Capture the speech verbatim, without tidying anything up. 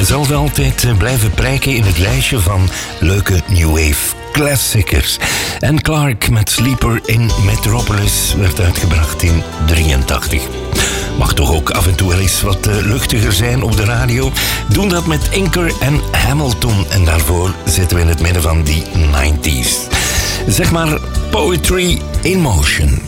zal wel altijd blijven prijken in het lijstje van leuke New Wave klassiekers. En Clark met Sleeper in Metropolis werd uitgebracht in drieëntachtig. Mag toch ook af en toe wel eens wat luchtiger zijn op de radio? Doen dat met Inker en Hamilton. En daarvoor zitten we in het midden van die nineties. Zeg maar Poetry in Motion.